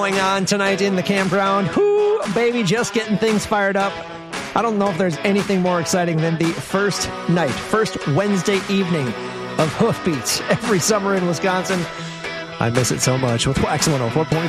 Going on tonight in the campground. Whoo, baby, just getting things fired up. I don't know if there's anything more exciting than the first Wednesday evening of Hoofbeats every summer in Wisconsin. I miss it so much with Wax 104.5.